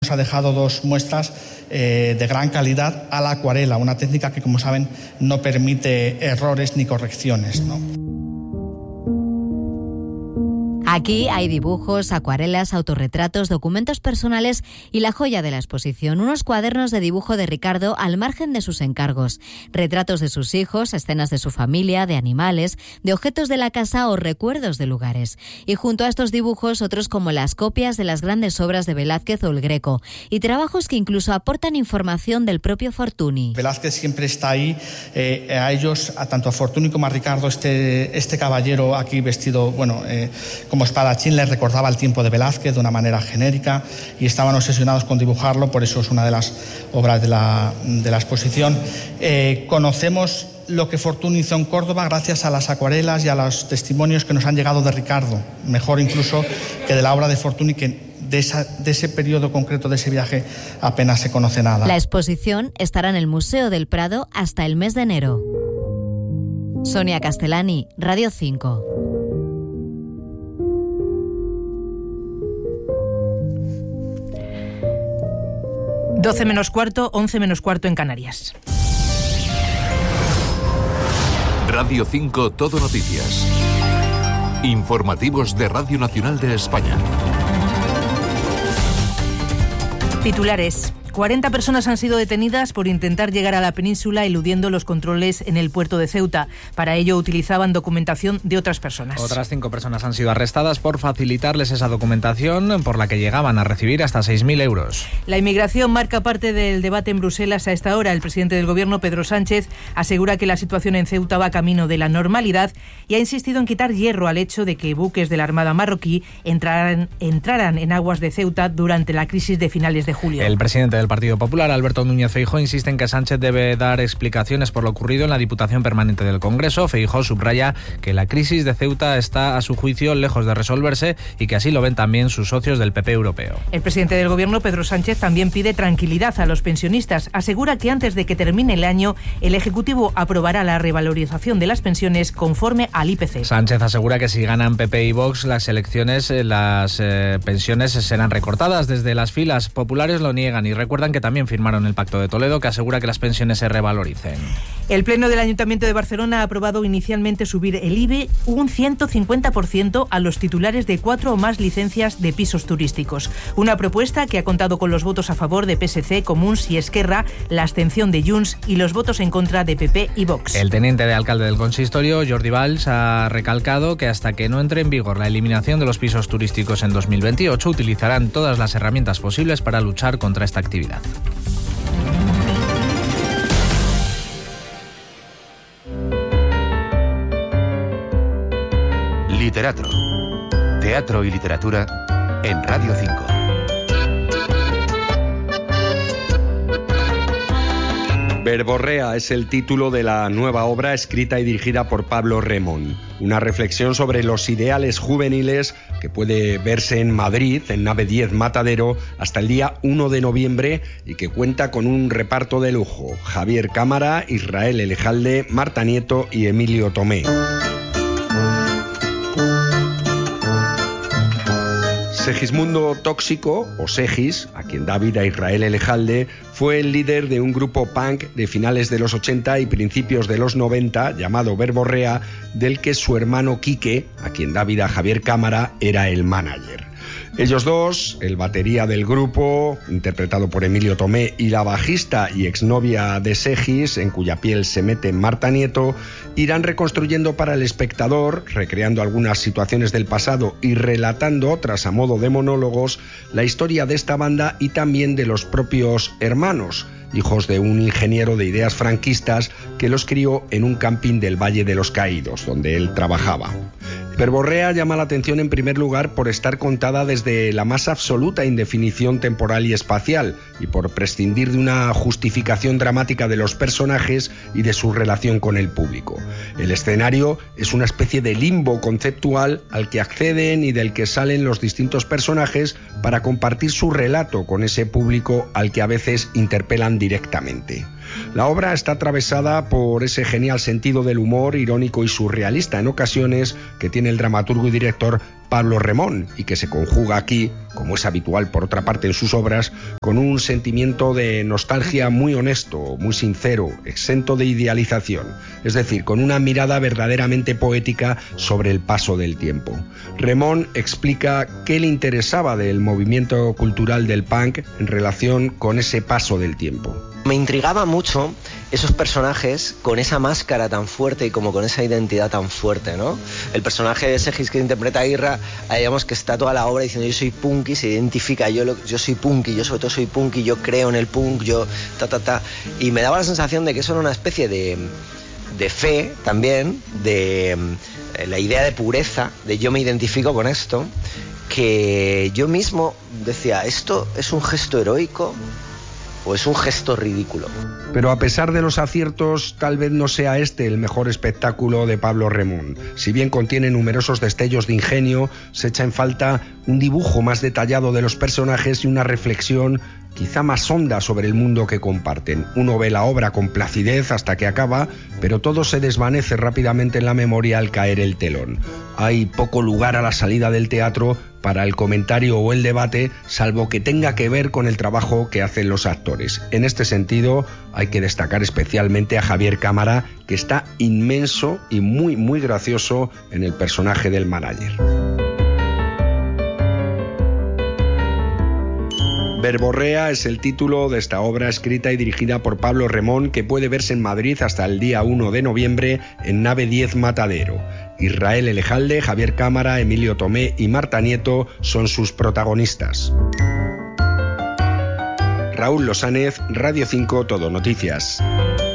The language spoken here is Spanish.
nos ha dejado 2 muestras de gran calidad a la acuarela, una técnica que, como saben, no permite errores ni correcciones, ¿no? Aquí hay dibujos, acuarelas, autorretratos, documentos personales y la joya de la exposición, unos cuadernos de dibujo de Ricardo al margen de sus encargos, retratos de sus hijos, escenas de su familia, de animales, de objetos de la casa o recuerdos de lugares. Y junto a estos dibujos, otros como las copias de las grandes obras de Velázquez o El Greco, y trabajos que incluso aportan información del propio Fortuny. Velázquez siempre está ahí, a ellos, tanto a Fortuny como a Ricardo, este caballero aquí vestido, como espadachín, les recordaba el tiempo de Velázquez de una manera genérica y estaban obsesionados con dibujarlo, por eso es una de las obras de la exposición. Conocemos lo que Fortuny hizo en Córdoba gracias a las acuarelas y a los testimonios que nos han llegado de Ricardo, mejor incluso que de la obra de Fortuny, que de ese periodo concreto de ese viaje apenas se conoce nada. La exposición estará en el Museo del Prado hasta el mes de enero. Sonia Castellani, Radio 5. Doce menos cuarto, 11 menos cuarto en Canarias. Radio 5 Todo Noticias. Informativos de Radio Nacional de España. Titulares. 40 personas han sido detenidas por intentar llegar a la península eludiendo los controles en el puerto de Ceuta. Para ello utilizaban documentación de otras personas. Otras 5 personas han sido arrestadas por facilitarles esa documentación por la que llegaban a recibir hasta 6.000 euros. La inmigración marca parte del debate en Bruselas a esta hora. El presidente del Gobierno, Pedro Sánchez, asegura que la situación en Ceuta va camino de la normalidad y ha insistido en quitar hierro al hecho de que buques de la Armada marroquí entraran en aguas de Ceuta durante la crisis de finales de julio. El presidente del Partido Popular, Alberto Núñez Feijóo, insiste en que Sánchez debe dar explicaciones por lo ocurrido en la Diputación Permanente del Congreso. Feijóo subraya que la crisis de Ceuta está, a su juicio, lejos de resolverse y que así lo ven también sus socios del PP europeo. El presidente del Gobierno, Pedro Sánchez, también pide tranquilidad a los pensionistas. Asegura que antes de que termine el año, el Ejecutivo aprobará la revalorización de las pensiones conforme al IPC. Sánchez asegura que si ganan PP y Vox las elecciones, las pensiones serán recortadas. Desde las filas populares lo niegan y recuerdan que también firmaron el Pacto de Toledo, que asegura que las pensiones se revaloricen. El Pleno del Ayuntamiento de Barcelona ha aprobado inicialmente subir el IBI un 150% a los titulares de 4 o más licencias de pisos turísticos. Una propuesta que ha contado con los votos a favor de PSC, Comuns y Esquerra, la abstención de Junts y los votos en contra de PP y Vox. El teniente de alcalde del consistorio, Jordi Valls, ha recalcado que hasta que no entre en vigor la eliminación de los pisos turísticos en 2028, utilizarán todas las herramientas posibles para luchar contra esta actividad. Literatro. Teatro y literatura en Radio 5. Verborrea es el título de la nueva obra escrita y dirigida por Pablo Remón. Una reflexión sobre los ideales juveniles que puede verse en Madrid, en Nave 10 Matadero, hasta el día 1 de noviembre y que cuenta con un reparto de lujo: Javier Cámara, Israel Elejalde, Marta Nieto y Emilio Tomé. Segismundo Tóxico, o Segis, a quien da vida Israel Elejalde, fue el líder de un grupo punk de finales de los 80 y principios de los 90 llamado Verborrea, del que su hermano Quique, a quien da vida Javier Cámara, era el manager. Ellos dos, el batería del grupo, interpretado por Emilio Tomé, y la bajista y exnovia de Segis, en cuya piel se mete Marta Nieto, irán reconstruyendo para el espectador, recreando algunas situaciones del pasado y relatando otras a modo de monólogos, la historia de esta banda y también de los propios hermanos, hijos de un ingeniero de ideas franquistas que los crió en un camping del Valle de los Caídos, donde él trabajaba. Verborrea llama la atención en primer lugar por estar contada desde la más absoluta indefinición temporal y espacial y por prescindir de una justificación dramática de los personajes y de su relación con el público. El escenario es una especie de limbo conceptual al que acceden y del que salen los distintos personajes para compartir su relato con ese público al que a veces interpelan directamente. La obra está atravesada por ese genial sentido del humor irónico y surrealista en ocasiones que tiene el dramaturgo y director Pablo Remón, y que se conjuga aquí, como es habitual por otra parte en sus obras, con un sentimiento de nostalgia muy honesto, muy sincero, exento de idealización, es decir, con una mirada verdaderamente poética sobre el paso del tiempo. Remón explica qué le interesaba del movimiento cultural del punk en relación con ese paso del tiempo. Me intrigaba mucho esos personajes con esa máscara tan fuerte y como con esa identidad tan fuerte, ¿no? El personaje de Segis que interpreta a Irra, digamos que está toda la obra diciendo yo soy punky, se identifica, yo soy punky, yo sobre todo soy punky, yo creo en el punk, yo y me daba la sensación de que eso era una especie de fe también, de la idea de pureza, de yo me identifico con esto, que yo mismo decía, ¿esto es un gesto heroico o es un gesto ridículo? Pero a pesar de los aciertos, tal vez no sea este el mejor espectáculo de Pablo Remón. Si bien contiene numerosos destellos de ingenio, se echa en falta un dibujo más detallado de los personajes y una reflexión quizá más honda sobre el mundo que comparten. Uno ve la obra con placidez hasta que acaba, pero todo se desvanece rápidamente en la memoria al caer el telón. Hay poco lugar a la salida del teatro para el comentario o el debate, salvo que tenga que ver con el trabajo que hacen los actores. En este sentido, hay que destacar especialmente a Javier Cámara, que está inmenso y muy, muy gracioso en el personaje del manager. Verborrea es el título de esta obra escrita y dirigida por Pablo Remón, que puede verse en Madrid hasta el día 1 de noviembre en Nave 10 Matadero. Israel Elejalde, Javier Cámara, Emilio Tomé y Marta Nieto son sus protagonistas. Raúl Losánez, Radio 5 Todo Noticias.